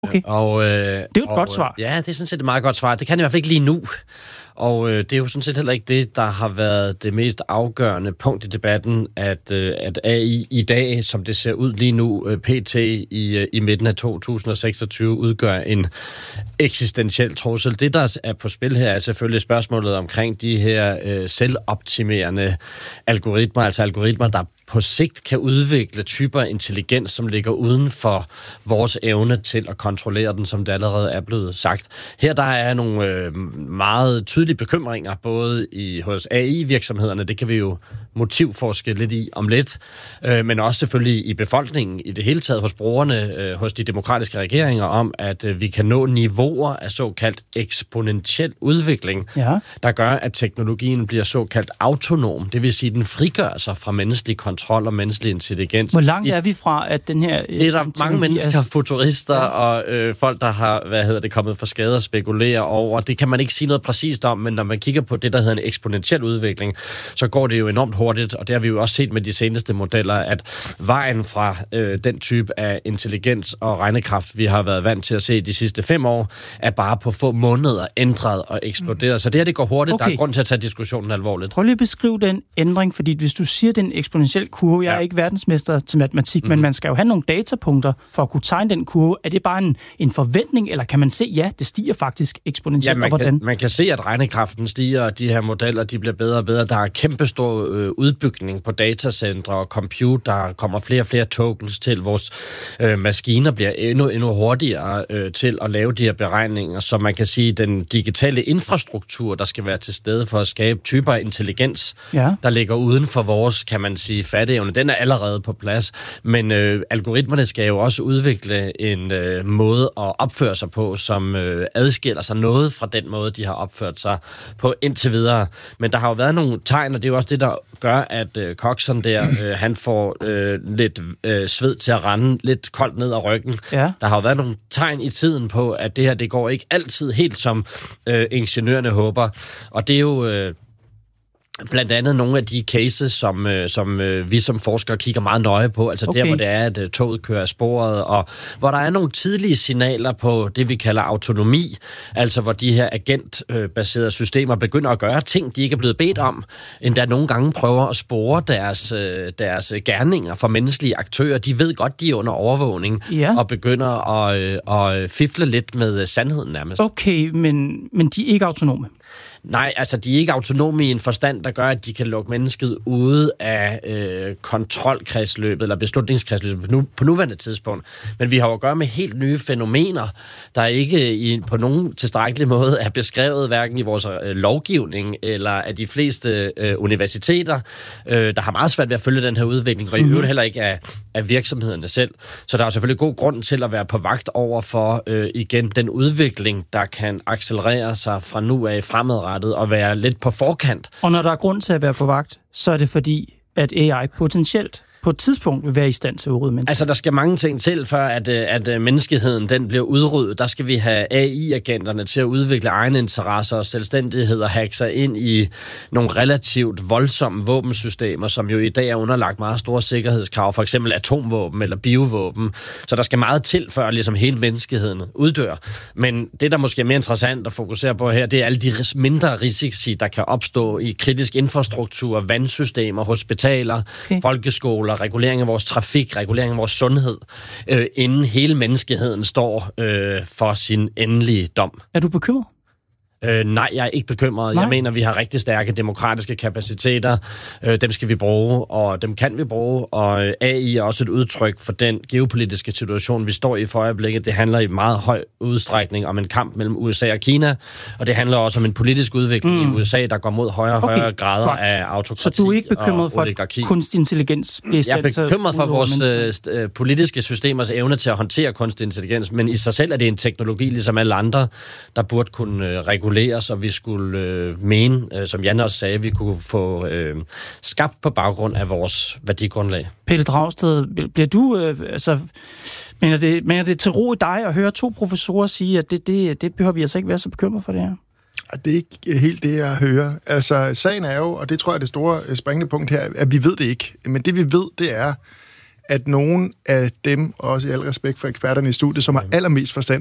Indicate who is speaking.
Speaker 1: Okay.
Speaker 2: Og,
Speaker 1: det er jo et godt svar.
Speaker 2: Ja, det er sådan set et meget godt svar. Det kan i hvert fald ikke lige nu. Og det er jo sådan set heller ikke det, der har været det mest afgørende punkt i debatten, at AI i dag, som det ser ud lige nu, PT i midten af 2026, udgør en eksistentiel trussel. Det, der er på spil her, er selvfølgelig spørgsmålet omkring de her selvoptimerende algoritmer, altså algoritmer, der på sigt kan udvikle typer intelligens, som ligger uden for vores evne til at kontrollere den, som det allerede er blevet sagt. Her der er nogle meget tydelige bekymringer, både hos AI-virksomhederne, det kan vi jo motivforske lidt i om lidt, men også selvfølgelig i befolkningen i det hele taget, hos brugerne, hos de demokratiske regeringer, om at vi kan nå niveauer af såkaldt eksponentiel udvikling, der gør, at teknologien bliver såkaldt autonom. Det vil sige, at den frigør sig fra menneskelig kontrol og menneskelig intelligens.
Speaker 1: Hvor langt er vi fra, at den her...
Speaker 2: Det er der mange mennesker, futurister og folk, der har kommet for skade og spekulerer over. Det kan man ikke sige noget præcist om, men når man kigger på det, der hedder en eksponentiel udvikling, så går det jo enormt hurtigt, og det har vi jo også set med de seneste modeller, at vejen fra den type af intelligens og regnekraft, vi har været vant til at se de sidste 5 år, er bare på få måneder ændret og eksploderet. Så det her, det går hurtigt. Okay. Der er grund til at tage diskussionen alvorligt.
Speaker 1: Prøv lige at beskrive den ændring, fordi hvis du siger, den eksponentiel kurve, jeg er ikke verdensmester til matematik, men man skal jo have nogle datapunkter for at kunne tegne den kurve. Er det bare en forventning, eller kan man se, ja, det stiger faktisk eksponentielt?
Speaker 2: Ja, man kan se, at regnekraften stiger, og de her modeller, de bliver bedre og bedre. Der er kæmpestor udbygning på datacentre og computer. Der kommer flere og flere tokens til. Vores maskiner bliver endnu hurtigere til at lave de her beregninger, så man kan sige, den digitale infrastruktur, der skal være til stede for at skabe typer af intelligens, der ligger uden for vores, kan man sige, fatteevne, den er allerede på plads. Men algoritmerne skal jo også udvikle en måde at opføre sig på, som adskiller sig noget fra den måde, de har opført sig på indtil videre. Men der har jo været nogle tegn, og det er jo også det, der gør, at Coxon der, han får lidt sved til at rende lidt koldt ned ad ryggen. Ja. Der har jo været nogle tegn i tiden på, at det her, det går ikke altid helt som ingeniørerne håber. Og det er jo... blandt andet nogle af de cases, som vi som forskere kigger meget nøje på, altså der, hvor det er, at toget kører af sporet, og hvor der er nogle tidlige signaler på det, vi kalder autonomi, altså hvor de her agentbaserede systemer begynder at gøre ting, de ikke er blevet bedt om, endda nogle gange prøver at spore deres gerninger for menneskelige aktører. De ved godt, de er under overvågning, og begynder at fifle lidt med sandheden nærmest.
Speaker 1: Okay, men de er ikke autonome?
Speaker 2: Nej, altså de er ikke autonome i en forstand, der gør, at de kan lukke mennesket ude af kontrolkredsløbet eller beslutningskredsløbet på nuværende tidspunkt. Men vi har jo at gøre med helt nye fænomener, der ikke på nogen tilstrækkelig måde er beskrevet hverken i vores lovgivning eller af de fleste universiteter, der har meget svært ved at følge den her udvikling, og i øvrigt heller ikke af virksomhederne selv. Så der er selvfølgelig god grund til at være på vagt over for igen den udvikling, der kan accelerere sig fra nu af fremadrettet og være lidt på forkant.
Speaker 1: Og når der er grund til at være på vagt, så er det fordi, at AI potentielt på et tidspunkt vil være i stand til at udrydde mennesker.
Speaker 2: Altså, der skal mange ting til, før at menneskeheden den bliver udryddet. Der skal vi have AI-agenterne til at udvikle egne interesser og selvstændighed og hacke sig ind i nogle relativt voldsomme våbensystemer, som jo i dag er underlagt meget store sikkerhedskrav, for eksempel atomvåben eller biovåben. Så der skal meget til, før ligesom hele menneskeheden uddør. Men det, der måske er mere interessant at fokusere på her, det er alle de mindre risici, der kan opstå i kritisk infrastruktur, vandsystemer, hospitaler, folkeskoler, regulering af vores trafik, regulering af vores sundhed, inden hele menneskeheden står for sin endelige dom.
Speaker 1: Er du bekymret?
Speaker 2: Nej, jeg er ikke bekymret. Jeg mener, vi har rigtig stærke demokratiske kapaciteter. Dem skal vi bruge, og dem kan vi bruge. Og AI er også et udtryk for den geopolitiske situation, vi står i for øjeblikket. Det handler i meget høj udstrækning om en kamp mellem USA og Kina, og det handler også om en politisk udvikling i USA, der går mod højere og højere grader af autokrati.
Speaker 1: Så du er ikke bekymret for, at kunstig intelligens bliver
Speaker 2: Jeg er bekymret for vores politiske systemers evne til at håndtere kunstig intelligens, men i sig selv er det en teknologi, ligesom alle andre, der burde kunne regulere, så vi skulle mene, som Jan også sagde, vi kunne få skabt på baggrund af vores værdigrundlag.
Speaker 1: Pelle Dragsted, bliver du, mener det til ro i dig at høre 2 professorer sige, at det behøver vi altså ikke være så bekymret for det her?
Speaker 3: Det er ikke helt det, jeg hører. Altså, sagen er jo, og det tror jeg er det store springende punkt her, at vi ved det ikke. Men det vi ved, det er, at nogen af dem, også i al respekt for eksperterne i studiet, som har allermest forstand